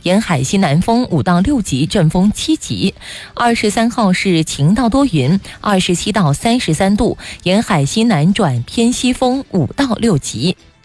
沿海西南风5到6级，阵风7级。23号是晴到多云，27到33度，沿海西南转偏西风5到6级。